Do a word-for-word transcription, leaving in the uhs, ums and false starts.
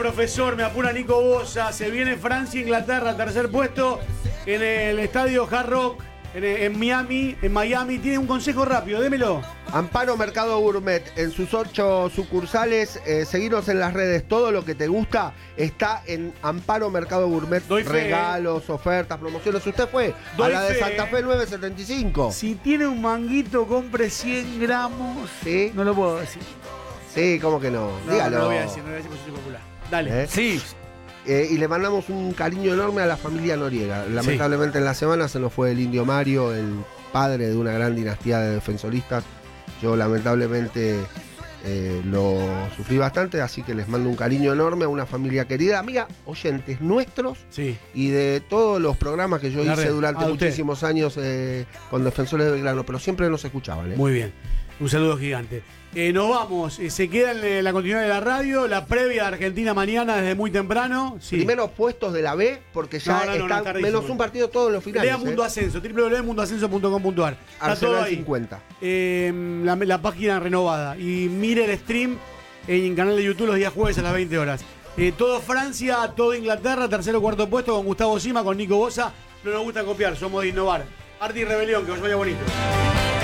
profesor, me apura Nico Bosa. Se viene Francia, Inglaterra, tercer puesto en el estadio Hard Rock, en, en Miami, en Miami. Tiene un consejo rápido, démelo. Amparo Mercado Gourmet, en sus ocho sucursales, eh, seguinos en las redes, todo lo que te gusta está en Amparo Mercado Gourmet. Doy fe, regalos, eh. ofertas, promociones. Usted fue Doy a la de fe, Santa Fe nueve setenta y cinco. Si tiene un manguito, compre cien gramos. ¿Sí? No lo puedo decir. Sí, ¿cómo que no? No, Dígalo. no lo voy a decir, no lo voy a decir porque soy popular. Dale. ¿Eh? Sí. Eh, y le mandamos un cariño enorme a la familia Noriega. Lamentablemente sí. En la semana se nos fue el Indio Mario, el padre de una gran dinastía de defensoristas. Yo lamentablemente eh, lo sufrí bastante, así que les mando un cariño enorme a una familia querida, amiga, oyentes nuestros sí. y de todos los programas que yo la hice red. durante ah, muchísimos usted. años eh, con Defensores de Belgrano, pero siempre nos escuchaban. ¿eh? Muy bien, un saludo gigante. Eh, nos vamos, eh, se queda en la continuidad de la radio, la previa de Argentina mañana desde muy temprano. Sí. Primeros puestos de la B, porque ya no, no, no, están no, menos un partido todos los finales. Lea Mundo eh. Ascenso, doble u doble u doble u punto mundo ascenso punto com punto a r. Está todo ahí. cincuenta. Eh, la, la página renovada. Y mire el stream en el canal de YouTube los días jueves a las veinte horas. Eh, todo Francia, todo Inglaterra, tercero cuarto puesto con Gustavo Sima, con Nico Bosa. No nos gusta copiar, somos de innovar. Arte y rebelión, que os vaya bonito.